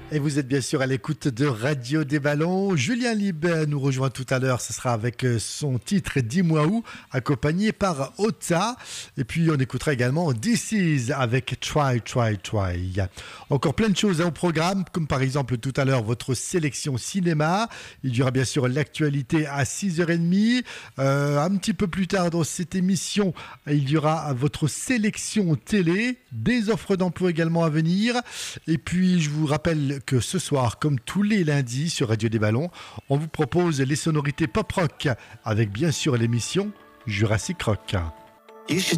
Et vous êtes bien sûr à l'écoute de Radio des Ballons. Julien Lieb nous rejoint tout à l'heure. Ce sera avec son titre Dis-moi où, accompagné par Ota. Et puis on écoutera également This Is avec Try, Try, Try. Encore plein de choses au programme, comme par exemple tout à l'heure votre sélection cinéma. Il y aura bien sûr l'actualité à 6h30. Un petit peu plus tard dans cette émission, il y aura votre sélection télé, des offres d'emploi également à venir. Et puis je vous rappelle que ce soir, comme tous les lundis sur Radio des Ballons, on vous propose les sonorités pop-rock avec bien sûr l'émission Jurassic Rock. You should